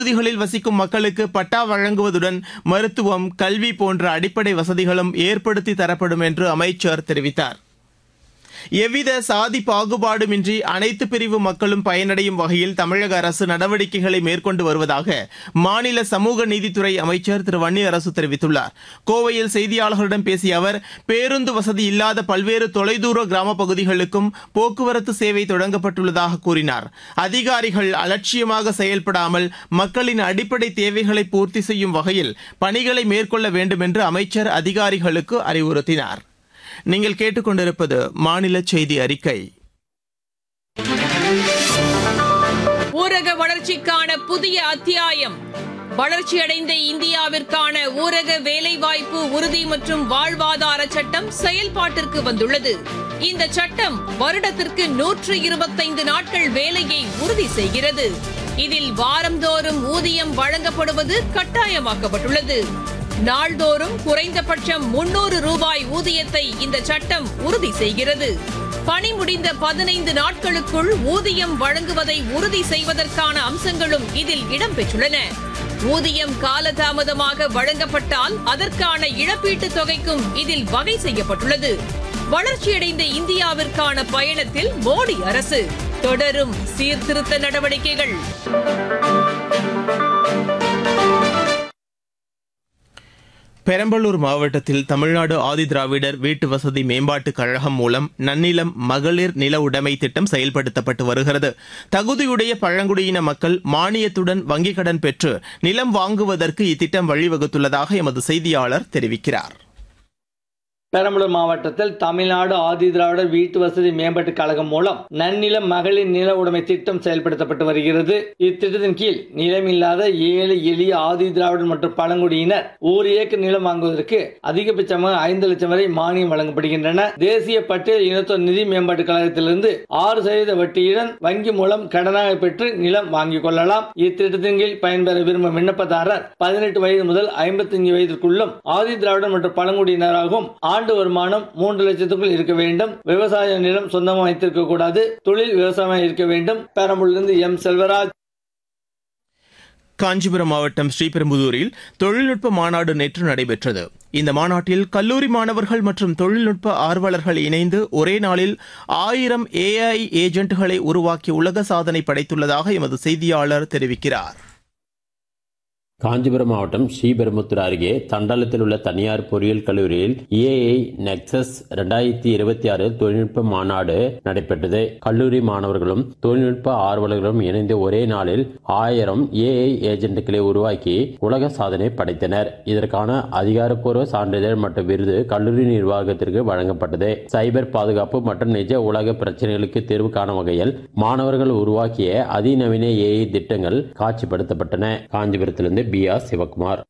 பகுதிகளில் வசிக்கும் மக்களுக்கு பட்டா வழங்குவதுடன் மருத்துவம், கல்வி போன்ற அடிப்படை வசதிகளும் ஏற்படுத்தி தரப்படும் என்று அமைச்சர் தெரிவித்தார். எவ்வித சாதி பாகுபாடுமின்றி அனைத்து பிரிவு மக்களும் பயனடையும் வகையில் தமிழக அரசு நடவடிக்கைகளை மேற்கொண்டு வருவதாக மாநில சமூக நீதித்துறை அமைச்சர் திரு வன்னியரசு தெரிவித்துள்ளார். கோவையில் செய்தியாளர்களிடம் பேசிய அவர், பேருந்து வசதி இல்லாத பல்வேறு தொலைதூர கிராம பகுதிகளுக்கும் போக்குவரத்து சேவை தொடங்கப்பட்டுள்ளதாக கூறினார். அதிகாரிகள் அலட்சியமாக செயல்படாமல் மக்களின் அடிப்படை தேவைகளை பூர்த்தி செய்யும் வகையில் பணிகளை மேற்கொள்ள வேண்டும் என்று அமைச்சர் அதிகாரிகளுக்கு அறிவுறுத்தினார். நீங்கள் கேட்டுக்கொண்டிருப்பது மாநில செய்தி அறிக்கை. ஊரக வளர்ச்சிக்கான புதிய அத்தியாயம். வளர்ச்சியடைந்த இந்தியாவிற்கான ஊரக வேலைவாய்ப்பு உறுதி மற்றும் வாழ்வாதார சட்டம் செயல்பாட்டிற்கு வந்துள்ளது. இந்த சட்டம் வருடத்திற்கு 125 நாட்கள் வேலையை உறுதி செய்கிறது. இதில் வாரந்தோறும் ஊதியம் வழங்கப்படுவது கட்டாயமாக்கப்பட்டுள்ளது. நாள்தோறும் குறைந்தபட்சம் 300 ரூபாய் ஊதியத்தை இந்த சட்டம் உறுதி செய்கிறது. பணி முடிந்த 15 நாட்களுக்குள் ஊதியம் வழங்குவதை உறுதி செய்வதற்கான அம்சங்களும் இதில் இடம்பெற்றுள்ளன. ஊதியம் காலதாமதமாக வழங்கப்பட்டால் அதற்கான இழப்பீட்டுத் தொகைக்கும் இதில் வகை செய்யப்பட்டுள்ளது. வளர்ச்சியடைந்த இந்தியாவிற்கான பயணத்தில் மோடி அரசு தொடரும் சீர்திருத்த நடவடிக்கைகள். பெரம்பலூர் மாவட்டத்தில் தமிழ்நாடு ஆதிதிராவிடர் வீட்டு வசதி மேம்பாட்டுக் கழகம் மூலம் நன்னிலம் மகளிர் நில உடைமை திட்டம் செயல்படுத்தப்பட்டு வருகிறது. தகுதியுடைய பழங்குடியின மக்கள் மானியத்துடன் வங்கிக் கடன் பெற்று நிலம் வாங்குவதற்கு இத்திட்டம் வழிவகுத்துள்ளதாக எமது செய்தியாளர் தெரிவிக்கிறார். பெரம்பலூர் மாவட்டத்தில் தமிழ்நாடு ஆதிதிராவிடர் வீட்டு வசதி மேம்பாட்டுக் கழகம் மூலம் நன்னிலம் மகளிர் நில உடைமை திட்டம் செயல்படுத்தப்பட்டு வருகிறது. இத்திட்டத்தின் கீழ் நிலமில்லாத ஏழை எளிய ஆதிதிராவிடர் மற்றும் பழங்குடியினர் 1 ஏக்கர் நிலம் வாங்குவதற்கு அதிகபட்சமாக 5 லட்சம் வரை மானியம் வழங்கப்படுகின்றன. தேசிய பட்டியல் இனத்தோர் நிதி மேம்பாட்டுக் கழகத்திலிருந்து 6% வட்டியுடன் வங்கி மூலம் கடனாக பெற்று நிலம் வாங்கிக் கொள்ளலாம். இத்திட்டத்தின் கீழ் பயன்பெற விரும்பும் விண்ணப்பதாரர் 18 வயது முதல் 55 வயதிற்குள்ளும் ஆதிதிராவிடர் மற்றும் பழங்குடியினராகவும் ஆண்டு வருமானம் 3 லட்சத்துக்குள் இருக்க வேண்டும். விவசாய நிலம் சொந்தமாக வைத்திருக்க கூடாது. தொழில் விவசாயம் இருக்க வேண்டும். பெரம்பலூரிலிருந்து எம் செல்வராஜ். காஞ்சிபுரம் மாவட்டம் ஸ்ரீபெரும்புதூரில் தொழில்நுட்ப மாநாடு நேற்று நடைபெற்றது. இந்த மாநாட்டில் கல்லூரி மாணவர்கள் மற்றும் தொழில்நுட்ப ஆர்வலர்கள் இணைந்து ஒரே நாளில் 1000 AI ஏஜென்ட்களை உருவாக்கி உலக சாதனை படைத்துள்ளதாக எமது செய்தியாளர் தெரிவிக்கிறார். காஞ்சிபுரம் மாவட்டம் ஸ்ரீபெரும்புத்தூர் அருகே தண்டலத்தில் உள்ள தனியார் பொறியியல் கல்லூரியில் AI நெக்சஸ் 2026 தொழில்நுட்ப மாநாடு நடைபெற்றது. கல்லூரி மாணவர்களும் தொழில்நுட்ப ஆர்வலர்களும் இணைந்து ஒரே நாளில் 1000 AI ஏஜென்ட்களை உருவாக்கி உலக சாதனை படைத்தனர். இதற்கான அதிகாரப்பூர்வ சான்றிதழ் மற்றும் விருது கல்லூரி நிர்வாகத்திற்கு வழங்கப்பட்டது. சைபர் பாதுகாப்பு மற்றும் நிஜ உலக பிரச்சனைகளுக்கு தீர்வு காணும் வகையில் மாணவர்கள் உருவாக்கிய அதிநவீன AI திட்டங்கள் காட்சிப்படுத்தப்பட்டன. காஞ்சிபுரத்திலிருந்து சிவகுமார்.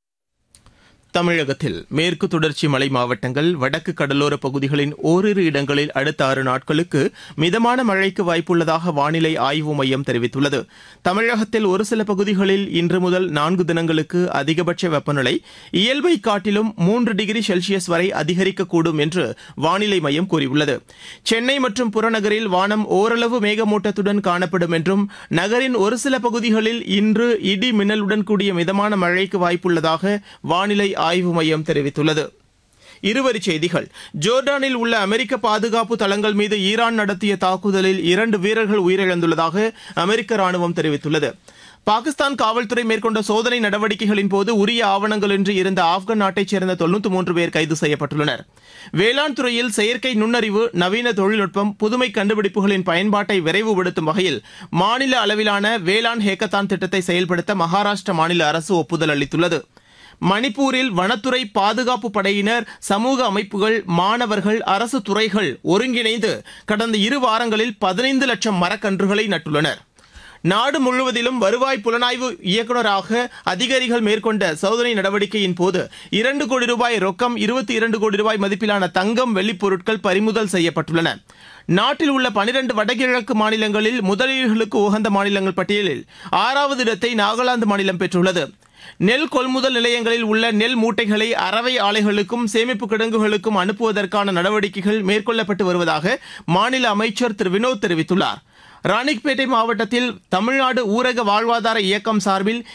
தமிழகத்தில் மேற்கு தொடர்ச்சி மலை மாவட்டங்கள், வடக்கு கடலோர பகுதிகளின் ஓரிரு இடங்களில் அடுத்த 6 நாட்களுக்கு மிதமான மழைக்கு வாய்ப்புள்ளதாக வானிலை ஆய்வு மையம் தெரிவித்துள்ளது. தமிழகத்தில் ஒரு சில பகுதிகளில் இன்று முதல் 4 தினங்களுக்கு அதிகபட்ச வெப்பநிலை இயல்பை காட்டிலும் 3 டிகிரி செல்சியஸ் வரை அதிகரிக்கக்கூடும் என்று வானிலை மையம் கூறியுள்ளது. சென்னை மற்றும் புறநகரில் வானம் ஓரளவு மேகமூட்டத்துடன் காணப்படும் என்றும் நகரின் ஒரு சில பகுதிகளில் இன்று இடி மின்னலுடன் கூடிய மிதமான மழைக்கு வாய்ப்புள்ளதாக வானிலை ஆய்வு மையம் தெரிவித்துள்ளது. இருவரிச் செய்திகள். ஜோர்டானில் உள்ள அமெரிக்க பாதுகாப்பு தளங்கள் மீது ஈரான் நடத்திய தாக்குதலில் 2 வீரர்கள் உயிரிழந்துள்ளதாக அமெரிக்க ராணுவம் தெரிவித்துள்ளது. பாகிஸ்தான் காவல்துறை மேற்கொண்ட சோதனை நடவடிக்கைகளின் போது உரிய ஆவணங்களின்றி இருந்த ஆப்கான் நாட்டைச் சேர்ந்த 93 பேர் கைது செய்யப்பட்டுள்ளனர். வேளாண் துறையில் செயற்கை நுண்ணறிவு, நவீன தொழில்நுட்பம், புதுமை கண்டுபிடிப்புகளின் பயன்பாட்டை விரைவுபடுத்தும் வகையில் மாநில அளவிலான வேளாண் ஹேக்கத்தான் திட்டத்தை செயல்படுத்த மகாராஷ்டிர மாநில அரசு ஒப்புதல் அளித்துள்ளது. மணிப்பூரில் வனத்துறை, பாதுகாப்பு படையினர், சமூக அமைப்புகள், மாணவர்கள், அரசு துறைகள் ஒருங்கிணைந்து கடந்த 2 வாரங்களில் 15 லட்சம் மரக்கன்றுகளை நட்டுள்ளனர். நாடு முழுவதிலும் வருவாய் புலனாய்வு இயக்குநராக அதிகாரிகள் மேற்கொண்ட சோதனை நடவடிக்கையின் போது 2 கோடி ரூபாய் ரொக்கம், 22 கோடி ரூபாய் மதிப்பிலான தங்கம், வெள்ளிப் பொருட்கள் பறிமுதல் செய்யப்பட்டுள்ளன. நாட்டில் உள்ள 12 வடகிழக்கு மாநிலங்களில் முதலீடுகளுக்கு உகந்த மாநிலங்கள் பட்டியலில் 6வது இடத்தை நாகாலாந்து மாநிலம் பெற்றுள்ளது. நெல் கொள்முதல் நிலையங்களில் உள்ள நெல் மூட்டைகளை அரவை ஆலைகளுக்கும் சேமிப்பு கிடங்குகளுக்கும் அனுப்புவதற்கான நடவடிக்கைகள் மேற்கொள்ளப்பட்டு வருவதாக மாநில அமைச்சர் திரு வினோத் தெரிவித்துள்ளார். ராணிப்பேட்டை மாவட்டத்தில் தமிழ்நாடு ஊரக வாழ்வாதார இயக்கம் சார்பில்